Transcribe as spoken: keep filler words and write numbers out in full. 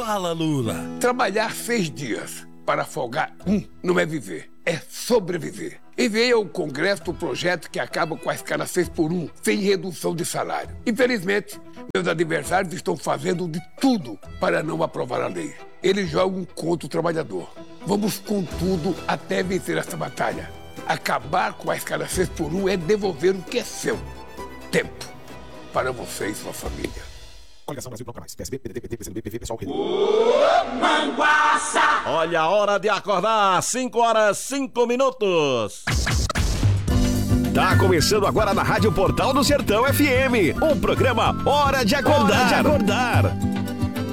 Fala, Lula. Trabalhar seis dias para folgar um não é viver, é sobreviver. Enviei ao Congresso o projeto que acaba com a escala seis por um, sem redução de salário. Infelizmente, meus adversários estão fazendo de tudo para não aprovar a lei. Eles jogam contra o trabalhador. Vamos com tudo até vencer essa batalha. Acabar com a escala seis por um é devolver o que é seu. Tempo para você e sua família. Coligação Brasil Bloco Mais. P S B, P D T, P T, P C B, P V, Pessoal, Rede. Manguaça! Olha a hora de acordar, cinco horas, cinco minutos. Tá começando agora na Rádio Portal do Sertão F M, o programa Hora de Acordar. Hora de Acordar.